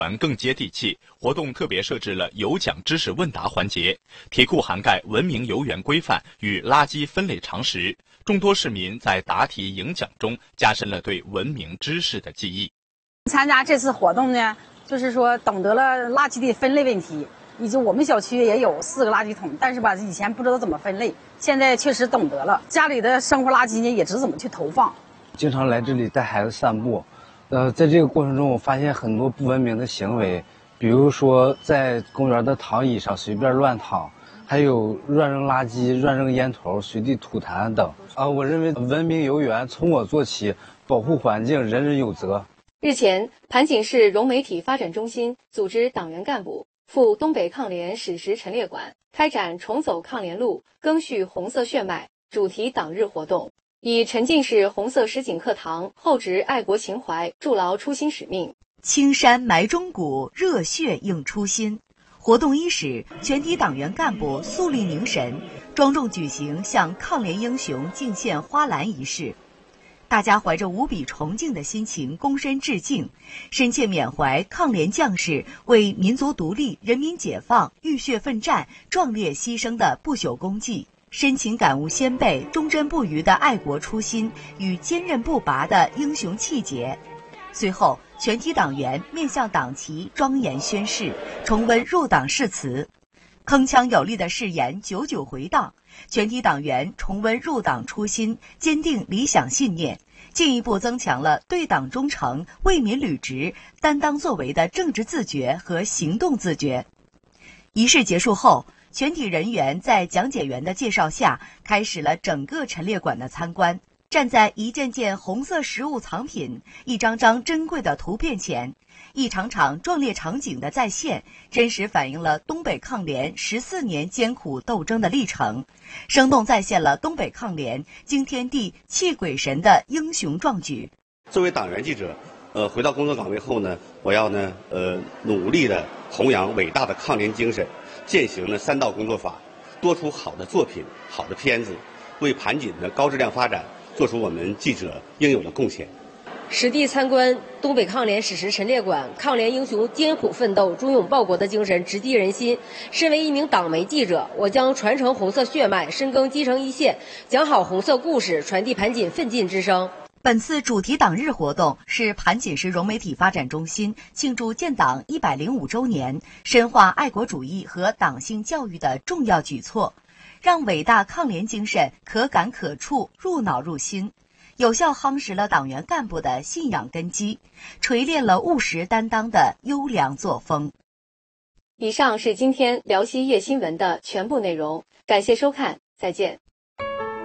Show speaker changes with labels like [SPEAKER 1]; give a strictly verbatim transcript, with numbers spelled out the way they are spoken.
[SPEAKER 1] 更接地气，活动特别设置了有奖知识问答环节，题库涵盖文明游园规范与垃圾分类常识，众多市民在答题赢奖中加深了对文明知识的记忆。
[SPEAKER 2] 参加这次活动呢，就是说懂得了垃圾的分类问题，以及我们小区也有四个垃圾桶，但是吧，以前不知道怎么分类，现在确实懂得了。家里的生活垃圾呢，也知道怎么去投放。
[SPEAKER 3] 经常来这里带孩子散步，呃，在这个过程中，我发现很多不文明的行为，比如说在公园的躺椅上随便乱躺，还有乱扔垃圾、乱扔烟头、随地吐痰等。啊，我认为文明游园从我做起，保护环境，人人有责。
[SPEAKER 4] 日前，盘锦市融媒体发展中心组织党员干部赴东北抗联史实陈列馆开展重走抗联路，赓续红色血脉主题党日活动，以沉浸式红色实景课堂厚植爱国情怀，筑牢初心使命。
[SPEAKER 5] 青山埋忠骨，热血映初心。活动伊始，全体党员干部肃立凝神，庄重举行向抗联英雄敬献花篮仪式。大家怀着无比崇敬的心情躬身致敬，深切缅怀抗联将士为民族独立、人民解放浴血奋战、壮烈牺牲的不朽功绩，深情感悟先辈忠贞不渝的爱国初心与坚韧不拔的英雄气节。随后，全体党员面向党旗庄严宣誓，重温入党誓词，铿锵有力的誓言久久回荡。全体党员重温入党初心，坚定理想信念，进一步增强了对党忠诚、为民履职、担当作为的政治自觉和行动自觉。仪式结束后，全体人员在讲解员的介绍下，开始了整个陈列馆的参观。站在一件件红色实物藏品、一张张珍贵的图片前，一场场壮烈场景的再现，真实反映了东北抗联十四年艰苦斗争的历程，生动再现了东北抗联惊天地泣鬼神的英雄壮举。
[SPEAKER 6] 作为党员记者，呃，回到工作岗位后呢，我要呢，呃，努力的弘扬伟大的抗联精神，践行呢三道工作法，多出好的作品、好的片子，为盘锦的高质量发展做出我们记者应有的贡献。
[SPEAKER 7] 实地参观东北抗联史实陈列馆，抗联英雄艰苦奋斗、忠勇报国的精神直击人心。身为一名党媒记者，我将传承红色血脉，深耕基层一线，讲好红色故事，传递盘锦奋进之声。
[SPEAKER 5] 本次主题党日活动是盘锦市融媒体发展中心庆祝建党一百零五周年、深化爱国主义和党性教育的重要举措，让伟大抗联精神可感可触、入脑入心，有效夯实了党员干部的信仰根基，锤炼了务实担当的优良作风。
[SPEAKER 4] 以上是今天辽西夜新闻的全部内容，感谢收看，再见。